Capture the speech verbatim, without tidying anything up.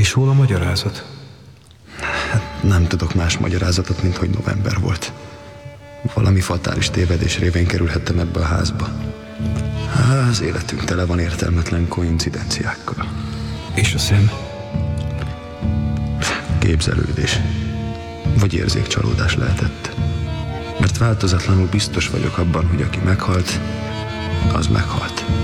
És hol a magyarázat? Hát nem tudok más magyarázatot, mint hogy november volt. Valami fatális tévedés révén kerülhettem ebbe a házba. Há, az életünk tele van értelmetlen koincidenciákkal. És a szem? Képzelődés. Vagy érzékcsalódás lehetett. Mert változatlanul biztos vagyok abban, hogy aki meghalt, az meghalt.